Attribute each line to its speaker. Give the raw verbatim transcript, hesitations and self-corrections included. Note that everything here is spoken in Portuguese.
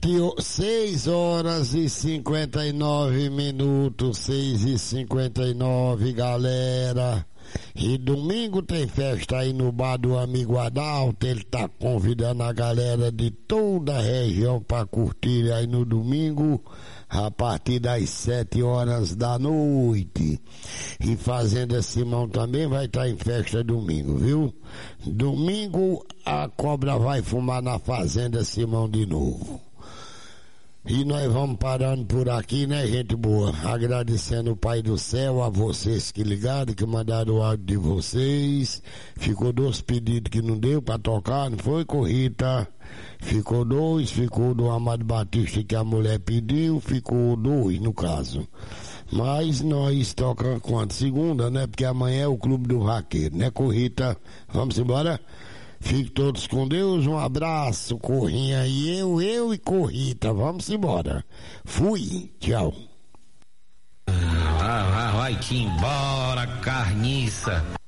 Speaker 1: Sete, seis horas e cinquenta e nove minutos, seis e cinquenta e nove, galera. E domingo tem festa aí no bar do amigo Adalto. Ele tá convidando a galera de toda a região pra curtir aí no domingo, a partir das sete horas da noite. E Fazenda Simão também vai estar em festa domingo, viu? Domingo a cobra vai fumar na Fazenda Simão de novo. E nós vamos parando por aqui, né, gente boa? Agradecendo o Pai do Céu, a vocês que ligaram, que mandaram o áudio de vocês. Ficou dois pedidos que não deu pra tocar, não foi, Corrita? Ficou dois, ficou do Amado Batista que a mulher pediu, ficou dois no caso. Mas nós tocamos quanto? Segunda, né? Porque amanhã é o Clube do Vaqueiro, né, Corrita? Vamos embora? Fiquem todos com Deus, um abraço, Corrinha e eu, eu e Corrita, vamos embora. Fui, tchau.
Speaker 2: Vai, vai, vai que embora, carniça.